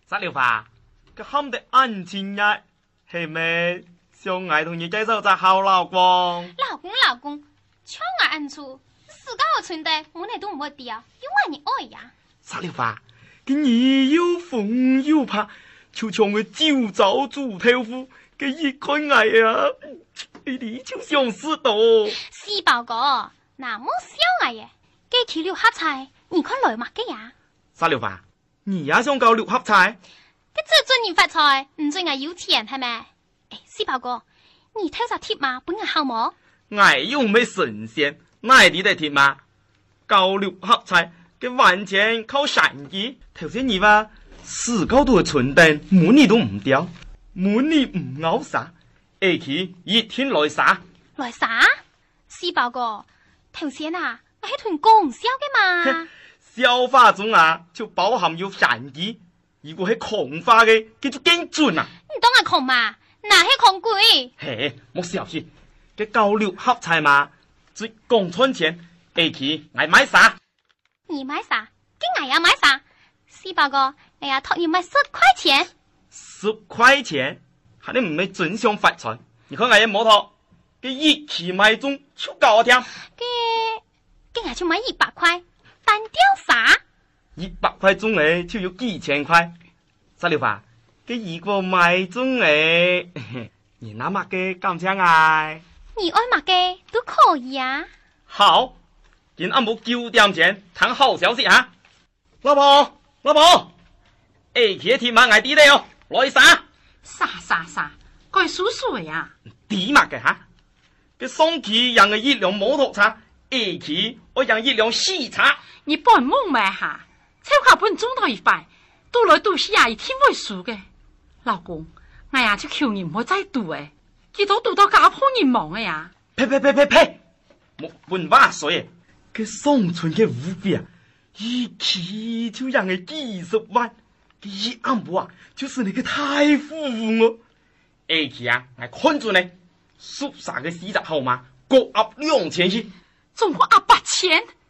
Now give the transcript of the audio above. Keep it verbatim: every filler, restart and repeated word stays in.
十六花，佢喊得安靜呀，係咪想我同你介紹隻好老公？ 老公老公，搶我安處，自家嘅存地，我哋都唔會掉，因為你愛呀。 十六花，佢你又瘋又怕，就像個酒糟豬頭夫，佢一看我啊，你就想死到。 四寶哥，那麼小我嘅，幾條六合彩，你看來嘛嘅呀？ 十六花，你也想搞六合彩？ 佢最准你發財，唔准我有錢係咪？誒，四寶哥，你睇下貼嘛，本人好冇？ 我又唔係神仙，哪啲得貼嘛？搞六合彩，佢完全靠神機。頭先你話四高度嘅存定，每年都唔掉，每年唔咬殺，下期一天來殺。 來啥？四寶哥，頭先啊，我係同講笑嘅嘛。 笑話中啊，就包含有神機。如果係狂化嘅，佢就驚準啊！ 你當係狂嘛？那係狂鬼。 嘿，莫小事，佢搞六合彩嘛，最講賺錢，下期我買啥？ 你買啥？跟我也買啥？四寶哥，哎呀，託你買十塊錢。 十塊錢，係你唔係真想發財？你看我嘅摩托，佢一期買中就搞聽。 佢，跟我就買一百塊，單吊啥？ 一百塊中誒，就有幾千塊。十六花，佢如果買中誒，你拿乜嘅感情愛？ 你愛乜嘅都可以啊。 好，見阿母九點前談好消息嚇。老婆，老婆，下期嘅天馬我啲咧哦，來啥？ 啥啥啥，該叔叔呀？ 啲乜嘅嚇？佢上期讓嘅一輛摩托車，下期我讓一輛細車。 你幫夢買下。彩花本中到一塊，賭來賭去也一天會輸嘅。老公，我呀就求你唔好再賭誒，幾多賭到家破人亡嘅呀！ 呸呸呸呸呸！莫問話水，佢生存嘅舞弊啊，一期就讓佢幾十萬，佢一暗部啊，就是你個太富我。下期啊，我看住你，宿舍嘅四十號碼各押兩千去， 總共押八千。